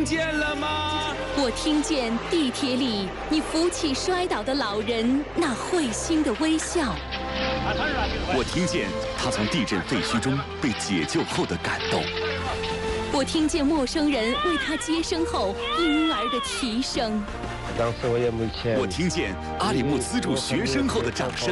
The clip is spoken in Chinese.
见了吗？ 我听见地铁里你扶起摔倒的老人那会心的微笑。 我听见他从地震废墟中被解救后的感动。 我听见陌生人为他接生后婴儿的啼声。 当时我也没钱。 我听见阿里木资助学生后的掌声。